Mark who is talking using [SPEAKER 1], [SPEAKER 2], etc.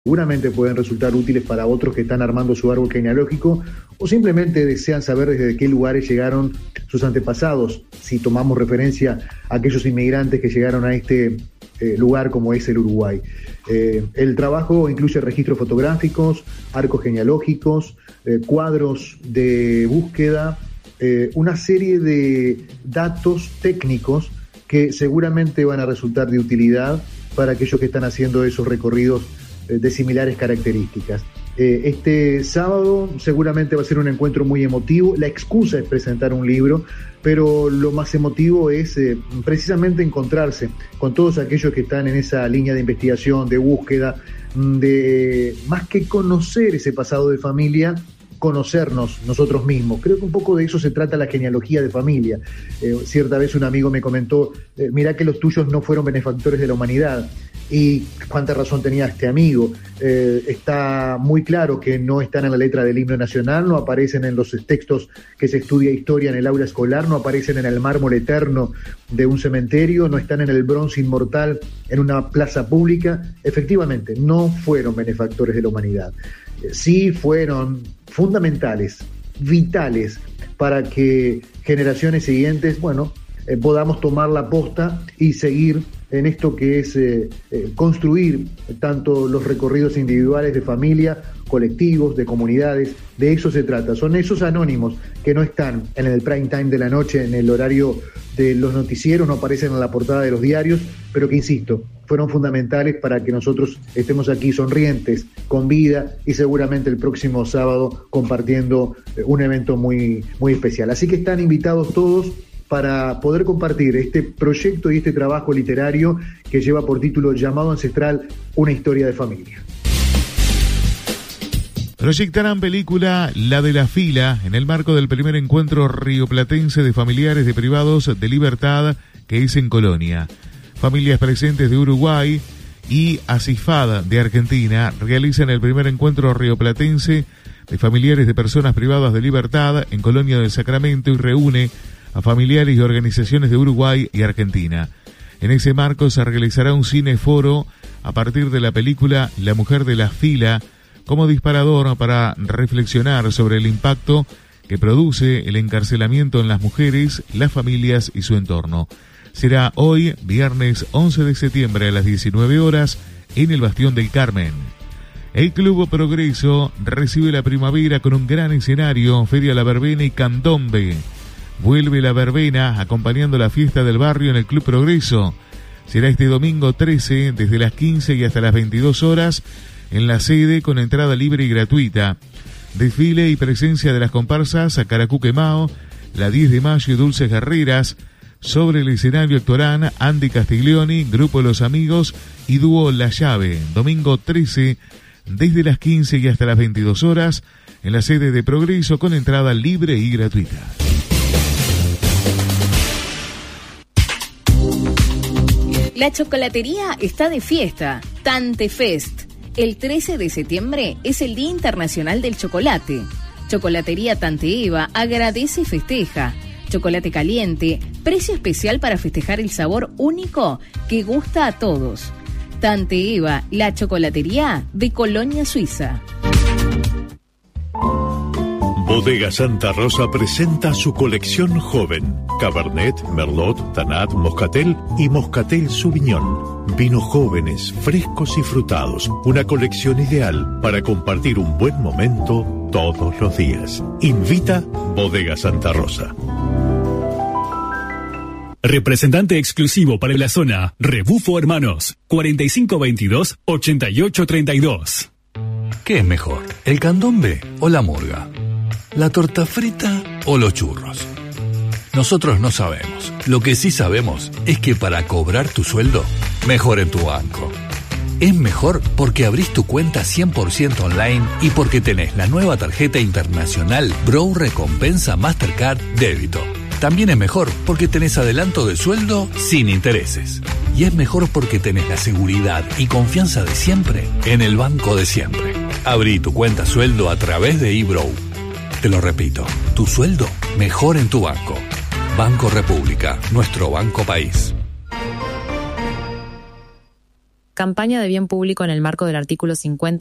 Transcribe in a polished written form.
[SPEAKER 1] seguramente pueden resultar útiles para otros que están armando su árbol genealógico o simplemente desean saber desde qué lugares llegaron sus antepasados, si tomamos referencia a aquellos inmigrantes que llegaron a este lugar como es el Uruguay. El trabajo incluye registros fotográficos, arcos genealógicos, cuadros de búsqueda, una serie de datos técnicos que seguramente van a resultar de utilidad para aquellos que están haciendo esos recorridos de similares características. Este sábado seguramente va a ser un encuentro muy emotivo. La excusa es presentar un libro, pero lo más emotivo es precisamente encontrarse con todos aquellos que están en esa línea de investigación, de búsqueda, de más que conocer ese pasado de familia, conocernos nosotros mismos. Creo que un poco de eso se trata la genealogía de familia. Cierta vez un amigo me comentó, mirá que los tuyos no fueron benefactores de la humanidad. Y cuánta razón tenía este amigo. Está muy claro que no están en la letra del himno nacional, no aparecen en los textos que se estudia historia en el aula escolar, no aparecen en el mármol eterno de un cementerio, no están en el bronce inmortal en una plaza pública. Efectivamente, no fueron benefactores de la humanidad. Sí fueron fundamentales, vitales, para que generaciones siguientes, podamos tomar la posta y seguir en esto que es construir tanto los recorridos individuales de familia, colectivos, de comunidades. De eso se trata. Son esos anónimos que no están en el prime time de la noche, en el horario de los noticieros, no aparecen en la portada de los diarios, pero que, insisto, fueron fundamentales para que nosotros estemos aquí sonrientes, con vida, y seguramente el próximo sábado compartiendo un evento muy, muy especial. Así que están invitados todos para poder compartir este proyecto y este trabajo literario que lleva por título Llamado Ancestral, una historia de familia.
[SPEAKER 2] Proyectarán película La de la Fila en el marco del primer encuentro rioplatense de familiares de privados de libertad que es en Colonia. Familias presentes de Uruguay y ACIFAD de Argentina realizan el primer encuentro rioplatense de familiares de personas privadas de libertad en Colonia del Sacramento y reúne a familiares y organizaciones de Uruguay y Argentina. En ese marco se realizará un cineforo a partir de la película La Mujer de la Fila como disparador para reflexionar sobre el impacto que produce el encarcelamiento en las mujeres, las familias y su entorno. Será hoy, viernes 11 de septiembre a las 19 horas en el Bastión del Carmen. El Club Progreso recibe la primavera con un gran escenario, Feria La Verbena y Candombe. Vuelve la verbena acompañando la fiesta del barrio en el Club Progreso. Será este domingo 13 desde las 15 y hasta las 22 horas en la sede con entrada libre y gratuita. Desfile y presencia de las comparsas a Caracú Quemao, la 10 de mayo y Dulces Guerreras. Sobre el escenario actuarán Andy Castiglioni, Grupo Los Amigos y Dúo La Llave. Domingo 13 desde las 15 y hasta las 22 horas en la sede de Progreso con entrada libre y gratuita.
[SPEAKER 3] La chocolatería está de fiesta. Tantefest. El 13 de septiembre es el Día Internacional del Chocolate. Chocolatería Tante Eva agradece y festeja. Chocolate caliente, precio especial para festejar el sabor único que gusta a todos. Tante Eva, la chocolatería de Colonia, Suiza.
[SPEAKER 4] Bodega Santa Rosa presenta su colección joven. Cabernet, Merlot, Tanat, Moscatel y Moscatel Sauvignon. Vinos jóvenes, frescos y frutados. Una colección ideal para compartir un buen momento todos los días. Invita Bodega Santa Rosa.
[SPEAKER 5] Representante exclusivo para la zona, Rebufo Hermanos, 4522-8832.
[SPEAKER 6] ¿Qué es mejor, el candombe o la murga? ¿La torta frita o los churros? Nosotros no sabemos. Lo que sí sabemos es que para cobrar tu sueldo, mejor en tu banco. Es mejor porque abrís tu cuenta 100% online y porque tenés la nueva tarjeta internacional Bro Recompensa Mastercard Débito. También es mejor porque tenés adelanto de sueldo sin intereses. Y es mejor porque tenés la seguridad y confianza de siempre en el banco de siempre. Abrí tu cuenta sueldo a través de eBrow. Te lo repito, tu sueldo mejor en tu banco. Banco República, nuestro banco país.
[SPEAKER 7] campaña de bien público en el marco del artículo 50